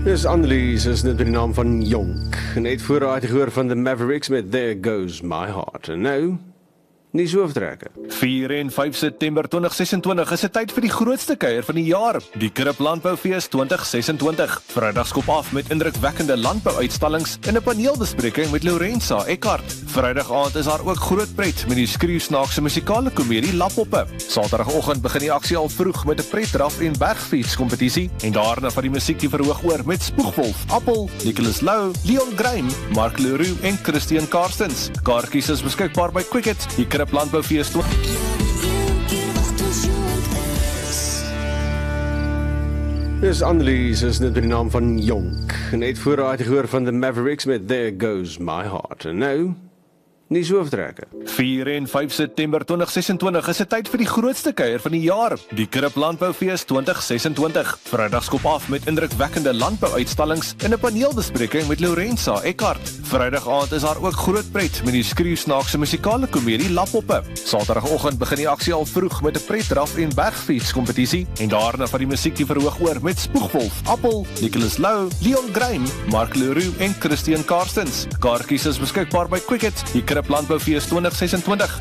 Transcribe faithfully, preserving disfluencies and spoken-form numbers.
Dis Annelies is net die naam van Jonk. Net voor haar het jy gehoor van the Mavericks met There Goes My Heart. En nou, nie so oortrekke. vier en vyf September twintig sesentwintig is 'n tyd vir die grootste kuier van die jaar, die Krip Landboufees twintig sesentwintig. Vrydag skop af met indrukwekkende landbouuitstallings en 'n paneelbespreking met Lorenza Eckart. Vrydag aand is daar ook groot pret met die skreeusnaakse musikale komedie Lappoppe. Saterdagoggend begin die aksie al vroeg met 'n pretdraf en bergfiets kompetisie en daarna van die musiek die verhoog oor met Spoegwolf, Appel, Nicholas Lou, Leon Graham, Mark Leroux en Christian Karstens. Kaartjies is beskikbaar by Quicket. Die Krip Landboufees. Dis Annelies is net die naam van Jonk. Net voor haar het jy gehoor van the Mavericks met There Goes My Heart. En nou, nie so oortrekke. vier en vyf September twintig sesentwintig is 'n tyd vir die grootste kuier van die jaar, die Krip Landboufees twintig sesentwintig. Vrydag skop af met indrukwekkende landbouuitstallings en 'n paneelbespreking met Lorenza Eckart. Vrydag aand is daar ook groot pret met die skreeusnaakse musikale komedie Lappoppe. Saterdagoggend begin die aksie al vroeg met 'n pretdraf en bergfiets kompetisie en daarna van die musiek die verhoog oor met Spoegwolf, Appel, Nicholas Lou, Leon Graham, Mark Leroux en Christian Karstens. Kaartjies is beskikbaar by Quicket. Die Krip Landboufees twintig sesentwintig.